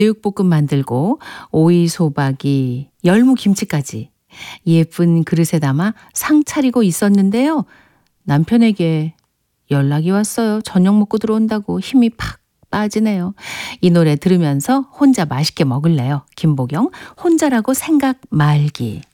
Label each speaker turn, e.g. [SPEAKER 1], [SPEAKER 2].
[SPEAKER 1] 제육볶음 만들고 오이 소박이, 열무김치까지 예쁜 그릇에 담아 상 차리고 있었는데요. 남편에게 연락이 왔어요. 저녁 먹고 들어온다고. 힘이 팍 빠지네요. 이 노래 들으면서 혼자 맛있게 먹을래요. 김보경, 혼자라고 생각 말기.